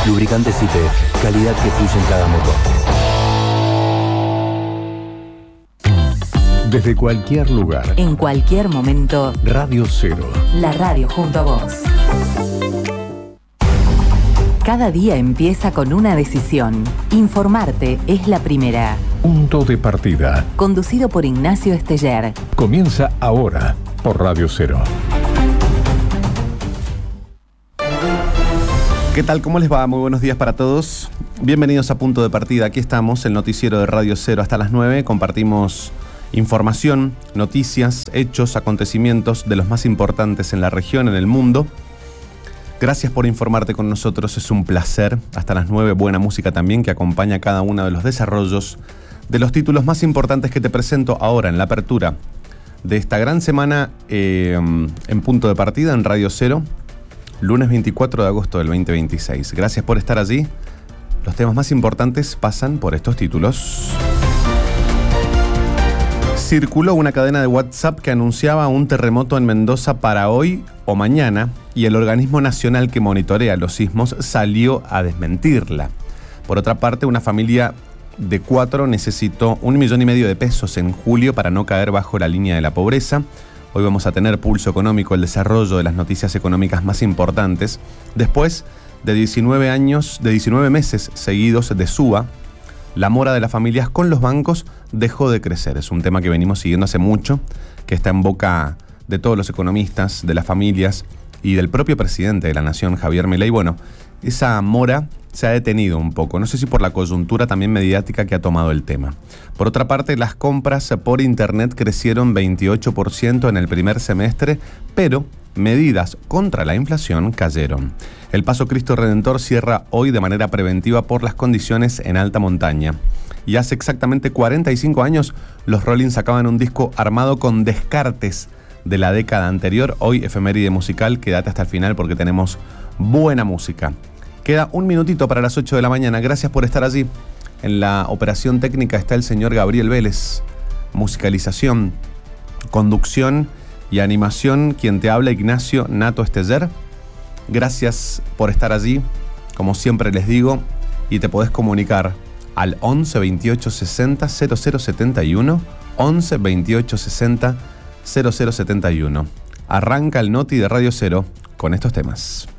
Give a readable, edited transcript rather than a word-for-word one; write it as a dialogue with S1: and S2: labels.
S1: Lubricantes YPF, calidad que fluye en cada motor.
S2: Desde cualquier lugar,
S3: en cualquier momento,
S2: Radio Cero.
S3: La radio junto a vos. Cada día empieza con una decisión. Informarte es la primera.
S2: Punto de partida.
S3: Conducido por Ignacio Esteller.
S2: Comienza ahora por Radio Cero.
S4: ¿Qué tal? ¿Cómo les va? Muy buenos días para todos. Bienvenidos a Punto de Partida. Aquí estamos, el noticiero de Radio Cero hasta las 9. Compartimos información, noticias, hechos, acontecimientos de los más importantes en la región, en el mundo. Gracias por informarte con nosotros, es un placer. Hasta las 9, buena música también que acompaña cada uno de los desarrollos de los títulos más importantes que te presento ahora en la apertura de esta gran semana en Punto de Partida en Radio Cero, lunes 24 de agosto del 2026. Gracias por estar allí. Los temas más importantes pasan por estos títulos. Circuló una cadena de WhatsApp que anunciaba un terremoto en Mendoza para hoy o mañana y el organismo nacional que monitorea los sismos salió a desmentirla. Por otra parte, una familia de 4 necesitó 1,5 millones de pesos en julio para no caer bajo la línea de la pobreza. Hoy vamos a tener Pulso Económico, el desarrollo de las noticias económicas más importantes. Después de 19 meses seguidos de suba, la mora de las familias con los bancos dejó de crecer. Es un tema que venimos siguiendo hace mucho, que está en boca de todos los economistas, de las familias y del propio presidente de la Nación, Javier Milei. Bueno, esa mora se ha detenido un poco, no sé si por la coyuntura también mediática que ha tomado el tema. Por otra parte, las compras por internet crecieron 28% en el primer semestre, pero medidas contra la inflación cayeron. El Paso Cristo Redentor cierra hoy de manera preventiva por las condiciones en alta montaña. Y hace exactamente 45 años, los Rolling sacaban un disco armado con descartes de la década anterior. Hoy, efeméride musical, quédate hasta el final porque tenemos buena música. Queda un minutito para las 8 de la mañana. Gracias por estar allí. En la operación técnica está el señor Gabriel Vélez. Musicalización, conducción y animación, quien te habla, Ignacio Nato Esteller. Gracias por estar allí, como siempre les digo, y te podés comunicar al 11 28 60 0071, 11 28 60 0071. Arranca el Noti de Radio Cero con estos temas.